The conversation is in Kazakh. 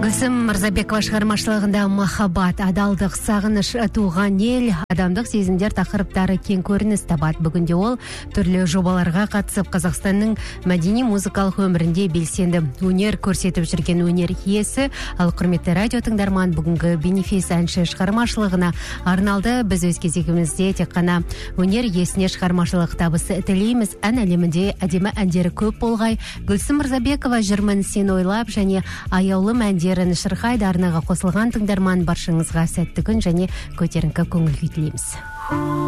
Гүлсім Мырзабекова шығармашылығында махаббат, адалдық, сағыныш, туған ел, адамдық сезімдер тақырыптары кең көрініс табады. Бүгінде ол түрлі жобаларға қатысып, Қазақстанның мәдени музыкалық өмірінде белсенді өнер көрсетіп жүрген өнер иесі. Ал құрметті радио тыңдарман, бүгінгі бенефис әнші шығармашылығына арналды. Біз өз кезегімізде тек қана өнер иесіне шығармашылық табысы тілейміз. Ән әлемінде әдемі әндері көп болғай. Гүлсім Мырзабекова жырмын сен ойлап және аяулы әндерін шырқайды. Арнаға қосылған тыңдарман баршаңызға сәтті күн және көтеріңкі көңіл күй тілейміз.